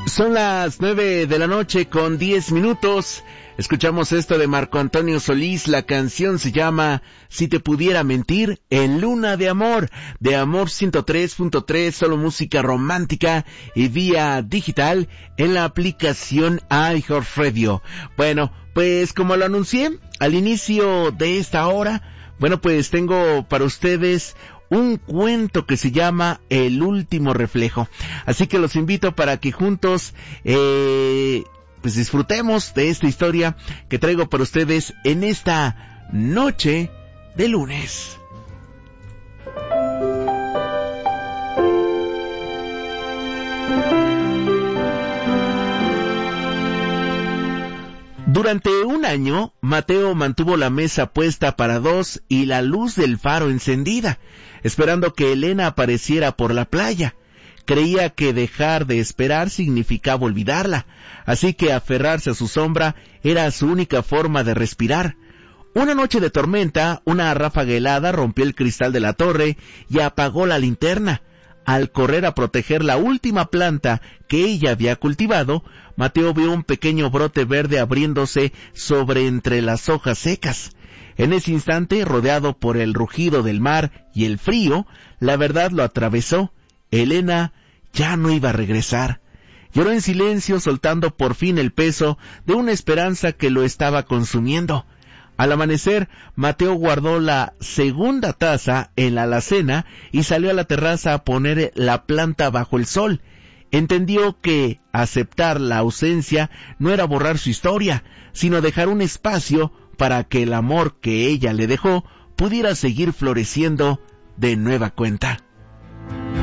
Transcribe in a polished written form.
Son las 9:10 p.m. Escuchamos esto de Marco Antonio Solís. La canción se llama Si te pudiera mentir, en Luna de Amor 103.3, solo música romántica y vía digital en la aplicación iHeartRadio. Bueno, pues como lo anuncié al inicio de esta hora, bueno, pues tengo para ustedes un cuento que se llama El último reflejo. Así que los invito para que juntos pues disfrutemos de esta historia que traigo para ustedes en esta noche de lunes. Durante un año, Mateo mantuvo la mesa puesta para dos y la luz del faro encendida, esperando que Elena apareciera por la playa. Creía que dejar de esperar significaba olvidarla, así que aferrarse a su sombra era su única forma de respirar. Una noche de tormenta, una ráfaga helada rompió el cristal de la torre y apagó la linterna. Al correr a proteger la última planta que ella había cultivado, Mateo vio un pequeño brote verde abriéndose sobre entre las hojas secas. En ese instante, rodeado por el rugido del mar y el frío, la verdad lo atravesó. Elena ya no iba a regresar. Lloró en silencio, soltando por fin el peso de una esperanza que lo estaba consumiendo. Al amanecer, Mateo guardó la segunda taza en la alacena y salió a la terraza a poner la planta bajo el sol. Entendió que aceptar la ausencia no era borrar su historia, sino dejar un espacio para que el amor que ella le dejó pudiera seguir floreciendo de nueva cuenta.